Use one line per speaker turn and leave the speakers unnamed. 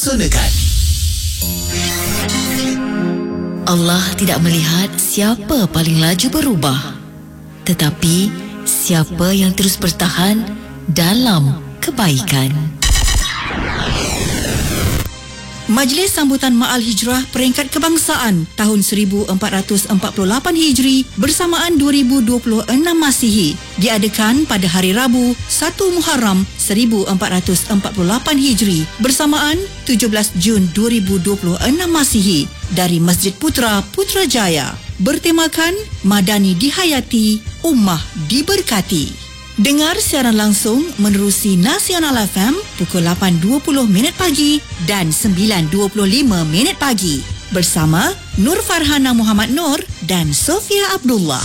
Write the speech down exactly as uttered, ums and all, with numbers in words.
mempesona.kan.
Allah tidak melihat siapa paling laju berubah, tetapi siapa yang terus bertahan dalam kebaikan.
Majlis Sambutan Ma'al Hijrah Peringkat Kebangsaan tahun seribu empat ratus empat puluh lapan Hijri bersamaan dua ribu dua puluh enam Masihi diadakan pada hari Rabu satu Muharram seribu empat ratus empat puluh lapan Hijri bersamaan tujuh belas Jun dua ribu dua puluh enam Masihi dari Masjid Putra Putrajaya, bertemakan Madani dihayati, Ummah diberkati. Dengar siaran langsung menerusi Nasional F M pukul lapan dua puluh minit pagi dan sembilan dua puluh lima minit pagi bersama Nur Farhana Muhammad Nur dan Sofia Abdullah.